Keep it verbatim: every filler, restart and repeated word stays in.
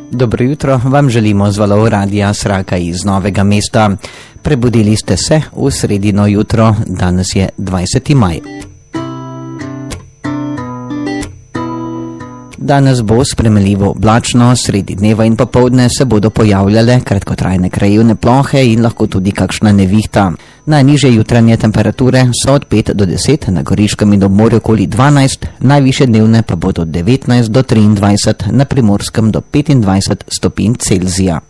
Dobro jutro, vam želimo z valov Radia Sraka iz Novega mesta. Prebudili ste se v sredino jutro, danes je dvajseti maj. Danes bo spremenljivo oblačno, sredi dneva in popoldne se bodo pojavljale kratkotrajne krajevne plohe in lahko tudi kakšna nevihta. Najnižje jutranje temperature so od pet do deset, na Goriškem in obmorju okoli dvanajst, najvišje dnevne pa bodo od devetnajst do triindvajset, na Primorskem do petindvajset stopinj Celzija.